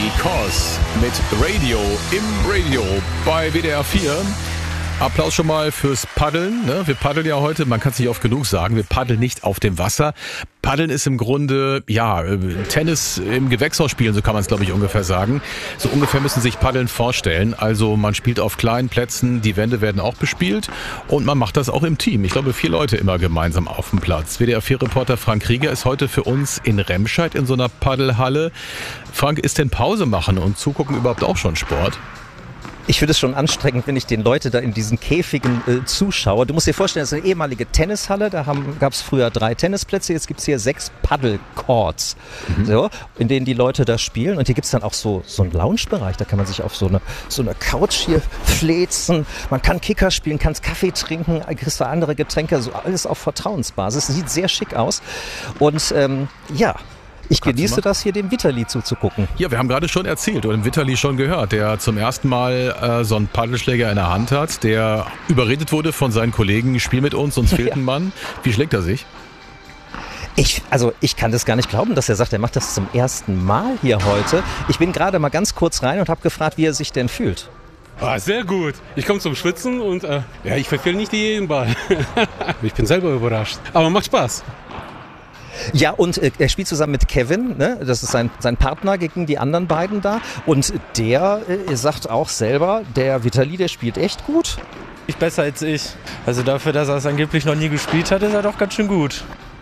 Cause mit Radio im Radio bei WDR 4. Applaus schon mal fürs Paddeln. Wir paddeln ja heute, man kann es nicht oft genug sagen, wir paddeln nicht auf dem Wasser. Paddeln ist im Grunde, Tennis im Gewächshaus spielen, so kann man es, glaube ich, ungefähr sagen. So ungefähr müssen Sie sich Paddeln vorstellen. Also man spielt auf kleinen Plätzen, die Wände werden auch bespielt und man macht das auch im Team. Ich glaube, 4 Leute immer gemeinsam auf dem Platz. WDR 4-Reporter Frank Krieger ist heute für uns in Remscheid in so einer Paddelhalle. Frank, ist denn Pause machen und zugucken überhaupt auch schon Sport? Ich finde es schon anstrengend, wenn ich den Leuten da in diesen Käfigen zuschaue. Du musst dir vorstellen, das ist eine ehemalige Tennishalle. Da gab es früher 3 Tennisplätze. Jetzt gibt es hier 6 Paddle-Courts, so, in denen die Leute da spielen. Und hier gibt es dann auch so einen Lounge-Bereich. Da kann man sich auf so eine Couch hier fläzen. Man kann Kicker spielen, kann Kaffee trinken, kriegst du andere Getränke. So alles auf Vertrauensbasis. Sieht sehr schick aus. Und ich genieße das hier, dem Vitali zuzugucken. Ja, wir haben gerade schon erzählt oder dem Vitali schon gehört, der zum ersten Mal so einen Paddelschläger in der Hand hat, der überredet wurde von seinen Kollegen, spiel mit uns fehlt ein Mann. Wie schlägt er sich? Ich kann das gar nicht glauben, dass er sagt, er macht das zum ersten Mal hier heute. Ich bin gerade mal ganz kurz rein und habe gefragt, wie er sich denn fühlt. Sehr gut. Ich komme zum Schwitzen und ich verfehle nicht jeden Ball. Ich bin selber überrascht. Aber macht Spaß. Ja, und er spielt zusammen mit Kevin, ne? Das ist sein Partner gegen die anderen beiden da. Und der sagt auch selber, der Vitali, der spielt echt gut. Nicht besser als ich. Also dafür, dass er es angeblich noch nie gespielt hat, ist er doch ganz schön gut.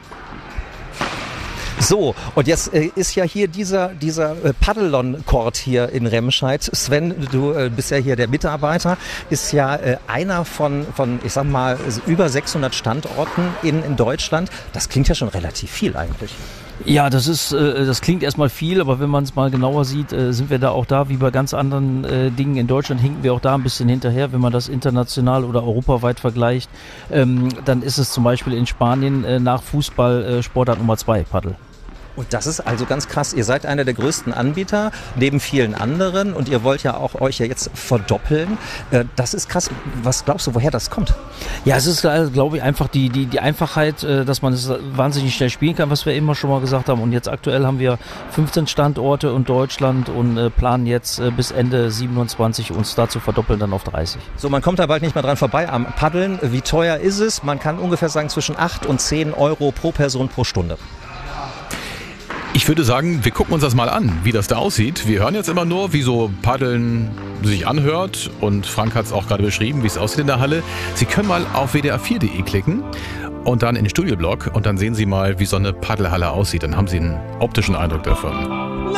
So, und jetzt ist ja hier dieser Paddlon-Court hier in Remscheid. Sven, du bist ja hier der Mitarbeiter, ist ja einer von, ich sag mal, über 600 Standorten in Deutschland. Das klingt ja schon relativ viel eigentlich. Ja, das klingt erstmal viel, aber wenn man es mal genauer sieht, sind wir da auch da, wie bei ganz anderen Dingen in Deutschland, hinken wir auch da ein bisschen hinterher. Wenn man das international oder europaweit vergleicht, dann ist es zum Beispiel in Spanien nach Fußball Sportart Nummer 2, Paddel. Und das ist also ganz krass. Ihr seid einer der größten Anbieter, neben vielen anderen, und ihr wollt ja auch euch jetzt verdoppeln. Das ist krass. Was glaubst du, woher das kommt? Ja, es ist, glaube ich, einfach die Einfachheit, dass man es wahnsinnig schnell spielen kann, was wir immer schon mal gesagt haben. Und jetzt aktuell haben wir 15 Standorte in Deutschland und planen jetzt bis Ende 27 uns da zu verdoppeln, dann auf 30. So, man kommt da bald nicht mehr dran vorbei am Paddeln. Wie teuer ist es? Man kann ungefähr sagen zwischen 8 und 10 Euro pro Person pro Stunde. Ich würde sagen, wir gucken uns das mal an, wie das da aussieht. Wir hören jetzt immer nur, wie so Paddeln sich anhört. Und Frank hat es auch gerade beschrieben, wie es aussieht in der Halle. Sie können mal auf wdr4.de klicken und dann in den Studioblog. Und dann sehen Sie mal, wie so eine Paddelhalle aussieht. Dann haben Sie einen optischen Eindruck davon.